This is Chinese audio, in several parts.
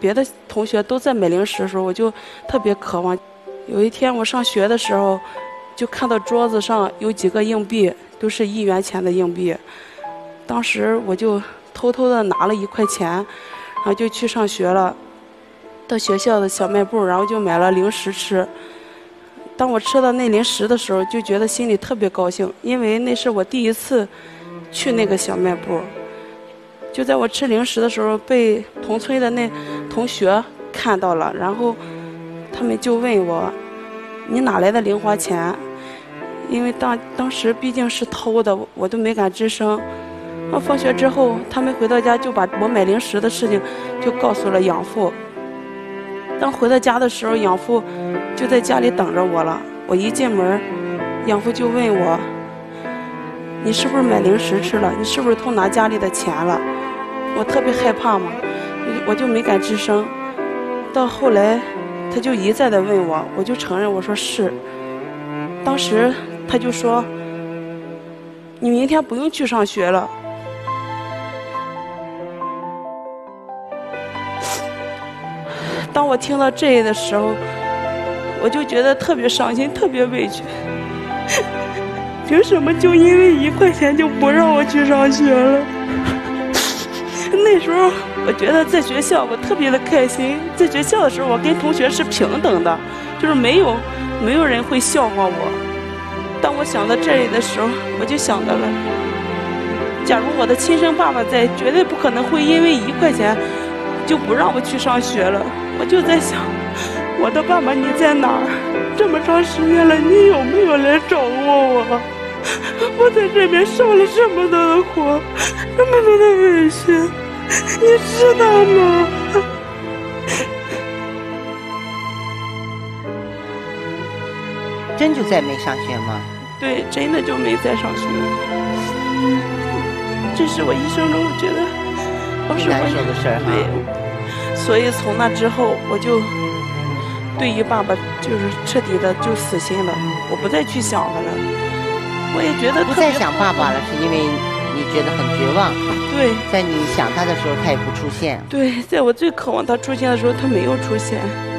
别的同学都在买零食的时候，我就特别渴望。有一天我上学的时候，就看到桌子上有几个硬币，都是1元钱的硬币。当时我就偷偷的拿了1块钱，然后就去上学了。到学校的小卖部，然后就买了零食吃。当我吃到那零食的时候，就觉得心里特别高兴，因为那是我第一次去那个小卖部。就在我吃零食的时候，被同村的那同学看到了，然后他们就问我：“你哪来的零花钱？”因为当时毕竟是偷的，我都没敢吱声。放学之后，他们回到家就把我买零食的事情就告诉了养父。当回到家的时候，养父就在家里等着我了。我一进门，养父就问我：“你是不是买零食吃了？你是不是偷拿家里的钱了？”我特别害怕嘛，我就没敢吱声。到后来，他就一再的问我，我就承认我说是。当时他就说：“你明天不用去上学了。”当我听到这的时候，我就觉得特别伤心，特别委屈。凭什么就因为1块钱就不让我去上学了？那时候我觉得在学校我特别的开心，在学校的时候我跟同学是平等的，就是没有人会笑话我。当我想到这里的时候，我就想到了，假如我的亲生爸爸在，绝对不可能会因为1块钱就不让我去上学了。我就在想，我的爸爸你在哪儿？这么长时间了，你有没有来找过我？我在这边受了这么多的苦，这么多的委屈，你知道吗？ 真就再没上学吗？ 对，真的就没再上学。这是我一生中我觉得最难受的事儿哈。 对。所以从那之后，我就对于爸爸就是彻底的就死心了，我不再去想他了。我也觉得不再想爸爸了，是因为你觉得很绝望。 对， 在你想他的时候，他也不出现。 对，在我最渴望他出现的时候，他没有出现。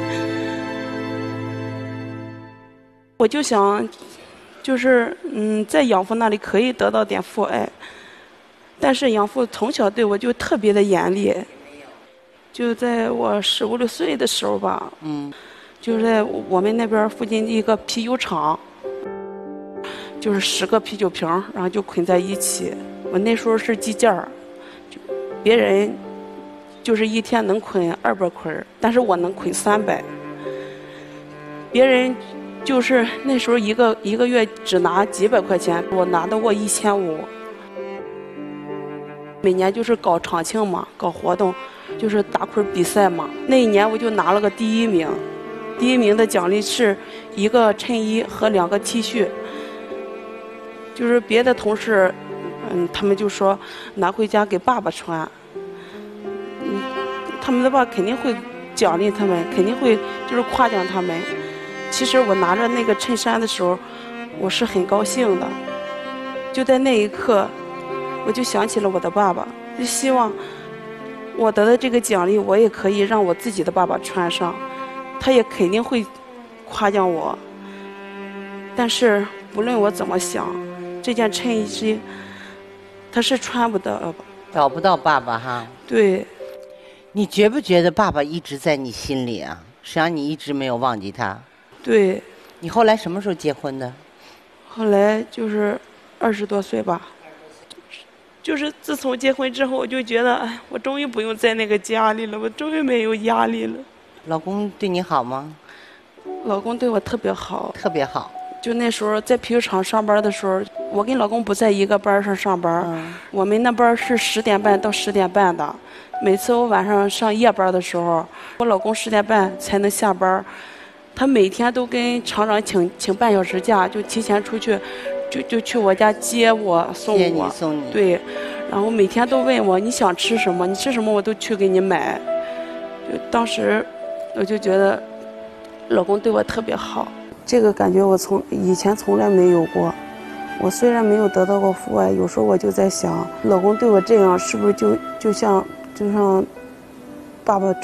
我就想，就是在养父那里可以得到点父爱，但是养父从小对我就特别的严厉。就在我15、16岁的时候吧，就是在我们那边附近一个啤酒厂，就是10个啤酒瓶，然后就捆在一起。我那时候是计件儿，别人就是一天能捆200捆，但是我能捆300。别人就是那时候一个月只拿几百块钱，我拿到过1500。每年就是搞厂庆嘛，搞活动。就是打捆比赛嘛，那一年我就拿了个第1名，第1名的奖励是1个衬衣和2个 T 恤。就是别的同事，他们就说拿回家给爸爸穿，他们的爸肯定会奖励他们，肯定会就是夸奖他们。其实我拿着那个衬衫的时候，我是很高兴的。就在那一刻，我就想起了我的爸爸，就希望我得的这个奖励，我也可以让我自己的爸爸穿上，他也肯定会夸奖我。但是不论我怎么想，这件衬衣他是穿不得， 找不到爸爸哈。 对。 你觉不觉得爸爸一直在你心里啊？实际上你一直没有忘记他。 对。 你后来什么时候结婚的？ 后来就是20多岁吧。就是自从结婚之后，我就觉得，哎，我终于不用在那个家里了，我终于没有压力了。 老公对你好吗？ 老公对我特别好。 特别好。 就那时候在啤酒厂上班的时候，我跟老公不在一个班上班，我们那班是10点半到10点半的。每次我晚上上夜班的时候，我老公10点半才能下班，他每天都跟厂长请半小时假，就提前出去。就去我家接我送我， 送你。 对，然后每天都问我你想吃什么，你吃什么我都去给你买。就当时我就觉得老公对我特别好，这个感觉我以前从来没有过。我虽然没有得到过父爱，有时候我就在想，老公对我这样是不是就像爸爸